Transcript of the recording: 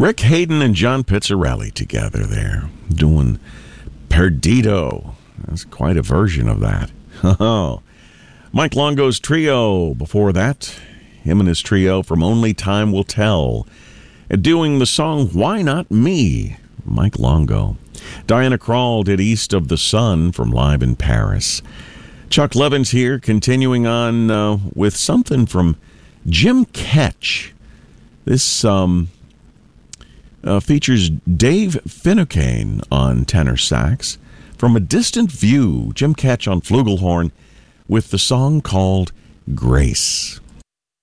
Rick Hayden and John Pizzarelli together there, doing Perdido. That's quite a version of that. Mike Longo's trio before that. Him and his trio from Only Time Will Tell. Doing the song Why Not Me? Mike Longo. Diana Krall did East of the Sun from Live in Paris. Chuck Levins here, continuing on with something from Jim Ketch. This features Dave Finucane on tenor sax. From a Distant View, Jim Ketch on flugelhorn with the song called Grace.